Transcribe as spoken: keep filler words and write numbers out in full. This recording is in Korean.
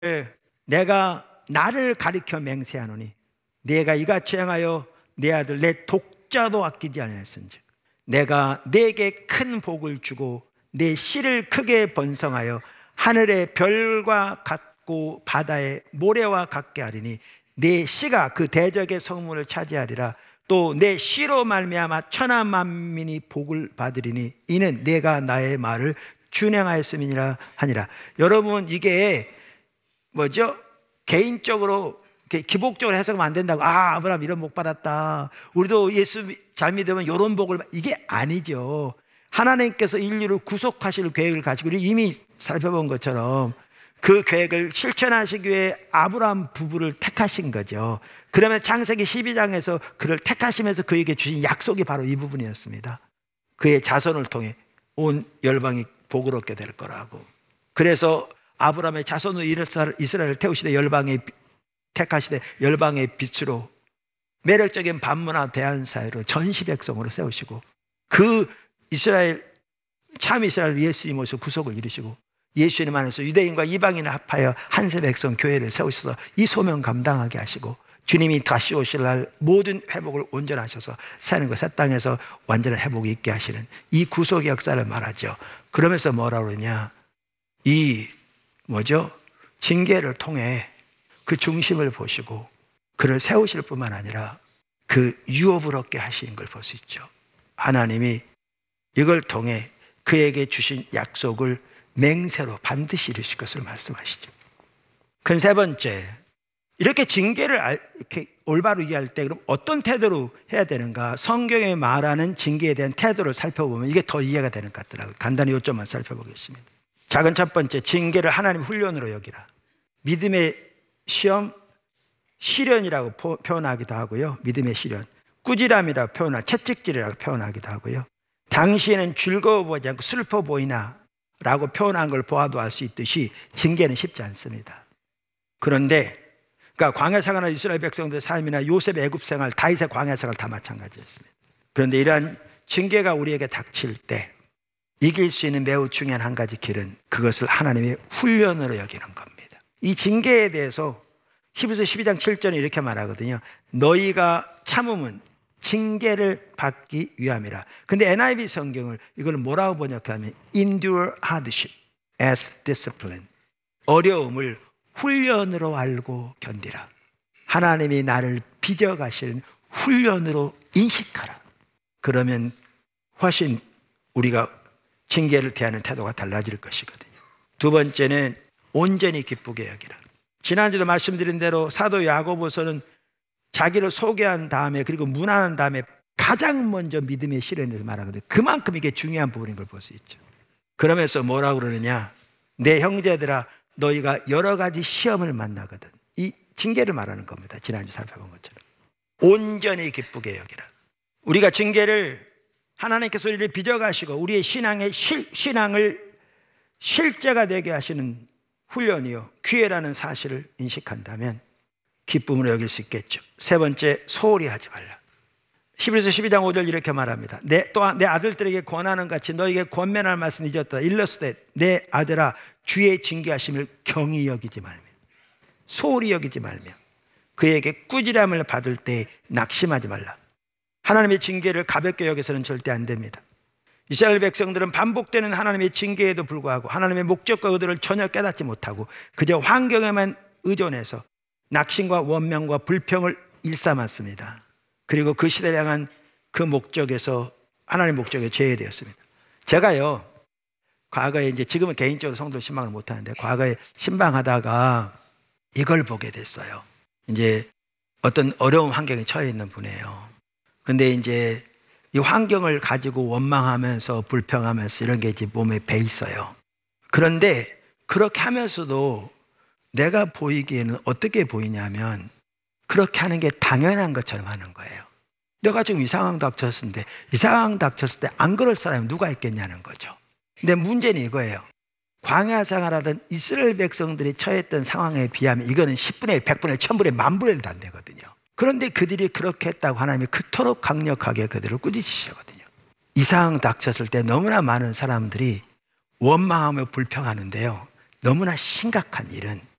내가 나를 가리켜 맹세하노니 내가 이같이 행하여 내 아들 내 독자도 아끼지 아니하였은즉 내가 네게 큰 복을 주고 내 씨를 크게 번성하여 하늘의 별과 같고 바다의 모래와 같게 하리니 내 씨가 그 대적의 성문을 차지하리라. 또 내 씨로 말미암아 천하 만민이 복을 받으리니 이는 내가 나의 말을 준행하였음이니라 하니라. 여러분, 이게 뭐죠? 개인적으로 기복적으로 해석하면 안 된다고. 아, 아브라함 이런 복 받았다, 우리도 예수 잘 믿으면 이런 복을 받... 이게 아니죠. 하나님께서 인류를 구속하실 계획을 가지고 우리 이미 살펴본 것처럼 그 계획을 실천하시기 위해 아브라함 부부를 택하신 거죠. 그러면 창세기 십이 장에서 그를 택하시면서 그에게 주신 약속이 바로 이 부분이었습니다. 그의 자손을 통해 온 열방이 복을 얻게 될 거라고. 그래서 아브라함의 자손으로 이스라엘을 태우시되 열방의 택하시되 열방의 빛으로 매력적인 반문화 대한 사회로 전시 백성으로 세우시고 그 이스라엘 참 이스라엘 예수님으로서 구속을 이루시고 예수님 안에서 유대인과 이방인을 합하여 한세 백성 교회를 세우셔서 이 소명 감당하게 하시고 주님이 다시 오실 날 모든 회복을 온전하셔서 사는 것, 새 땅에서 완전한 회복이 있게 하시는 이 구속의 역사를 말하죠. 그러면서 뭐라고 그러냐, 이 뭐죠? 징계를 통해 그 중심을 보시고 그를 세우실 뿐만 아니라 그 유업을 얻게 하시는 걸 볼 수 있죠. 하나님이 이걸 통해 그에게 주신 약속을 맹세로 반드시 이루실 것을 말씀하시죠. 그건 세 번째, 이렇게 징계를 이렇게 올바로 이해할 때 그럼 어떤 태도로 해야 되는가? 성경에 말하는 징계에 대한 태도를 살펴보면 이게 더 이해가 되는 것 같더라고요. 간단히 요점만 살펴보겠습니다. 작은 첫 번째, 징계를 하나님 훈련으로 여기라. 믿음의 시험, 시련이라고 표현하기도 하고요. 믿음의 시련, 꾸지람이라고 표현하고 채찍질이라고 표현하기도 하고요. 당시에는 즐거워 보이지 않고 슬퍼 보이나 라고 표현한 걸 보아도 알 수 있듯이 징계는 쉽지 않습니다. 그런데 그러니까 광야 생활이나 이스라엘 백성들의 삶이나 요셉의 애굽 생활, 다윗의 광야 생활 다 마찬가지였습니다. 그런데 이러한 징계가 우리에게 닥칠 때 이길 수 있는 매우 중요한 한 가지 길은 그것을 하나님의 훈련으로 여기는 겁니다. 이 징계에 대해서 히브리서 십이 장 칠 절에 이렇게 말하거든요. 너희가 참음은 징계를 받기 위함이라. 근데 엔 아이 브이 성경을 이걸 뭐라고 번역하면 endure hardship as discipline. 어려움을 훈련으로 알고 견디라. 하나님이 나를 빚어가시는 훈련으로 인식하라. 그러면 훨씬 우리가 징계를 대하는 태도가 달라질 것이거든요. 두 번째는 온전히 기쁘게 여기라. 지난주도 말씀드린 대로 사도 야고보서는 자기를 소개한 다음에 그리고 문안한 다음에 가장 먼저 믿음의 시련에 대해서 말하거든요. 그만큼 이게 중요한 부분인 걸 볼 수 있죠. 그러면서 뭐라고 그러느냐, 내 형제들아 너희가 여러 가지 시험을 만나거든. 이 징계를 말하는 겁니다. 지난주 살펴본 것처럼 온전히 기쁘게 여기라. 우리가 징계를 하나님께서 우리를 빚어가시고 우리의 신앙의 실, 신앙을 실제가 되게 하시는 훈련이요 기회라는 사실을 인식한다면 기쁨으로 여길 수 있겠죠. 세 번째, 소홀히 하지 말라. 히브리서 십이 장 오 절 이렇게 말합니다. 내, 또한 내 아들들에게 권하는 같이 너에게 권면할 말씀 잊었다. 일러스되 내 아들아 주의 징계하심을 경히 여기지 말며 소홀히 여기지 말며 그에게 꾸지람을 받을 때 낙심하지 말라. 하나님의 징계를 가볍게 여기서는 절대 안 됩니다. 이스라엘 백성들은 반복되는 하나님의 징계에도 불구하고 하나님의 목적과 의도를 전혀 깨닫지 못하고 그저 환경에만 의존해서 낙심과 원망과 불평을 일삼았습니다. 그리고 그 시대를 향한 그 목적에서 하나님의 목적에 제외되었습니다. 제가요 과거에 이제 지금은 개인적으로 성도 신방을 못하는데 과거에 신방하다가 이걸 보게 됐어요. 이제 어떤 어려운 환경에 처해 있는 분이에요. 근데 이제 이 환경을 가지고 원망하면서 불평하면서 이런 게 이제 몸에 배 있어요. 그런데 그렇게 하면서도 내가 보이기에는 어떻게 보이냐면 그렇게 하는 게 당연한 것처럼 하는 거예요. 내가 지금 이 상황 닥쳤는데 이 상황 닥쳤을 때 안 그럴 사람이 누가 있겠냐는 거죠. 근데 문제는 이거예요. 광야 생활하던 이스라엘 백성들이 처했던 상황에 비하면 이거는 십분의 일, 백분의 일, 천분의 일, 만분의 일도 안 되거든요. 그런데 그들이 그렇게 했다고 하나님이 그토록 강력하게 그들을 꾸짖으시거든요. 이 상황 닥쳤을 때 너무나 많은 사람들이 원망하며 불평하는데요. 너무나 심각한 일은